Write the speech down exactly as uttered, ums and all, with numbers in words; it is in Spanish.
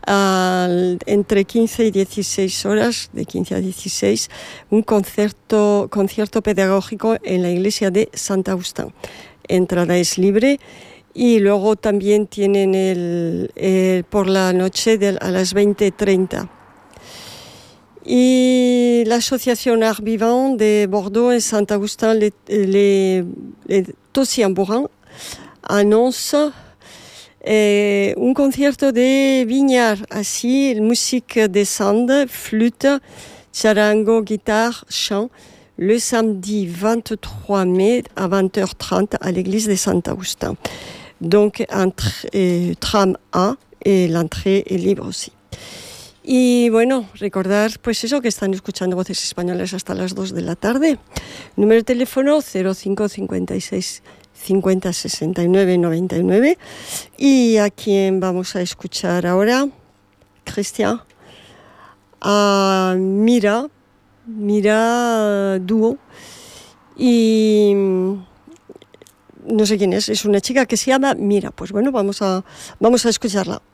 al, entre quince y dieciséis horas, de quince a dieciséis, un concierto, concierto pedagógico en la iglesia de Sant Agustín. Entrada es libre. Y luego también tienen el, el por la noche de, a las veinte treinta. Y la Asociación Art Vivant de Bordeaux en Sant Agustín, les, les, les Tossiambourin, annonce eh, un concierto de Viñar, así, musique de sand, flûte, charango, guitare, chant, le samedi vingt-trois mai à vingt heures trente à l'église de Sant Agustín. Donc, entre, eh, tram A, et l'entrée est libre aussi. Y bueno, recordar pues eso, que están escuchando Voces Españolas hasta las dos de la tarde. Número de teléfono cero cinco cincuenta y seis cincuenta sesenta y nueve noventa y nueve. Y a quien vamos a escuchar ahora, Cristian, a Mira, Mira Dúo. Y no sé quién es, es una chica que se llama Mira. Pues bueno, vamos a, vamos a escucharla.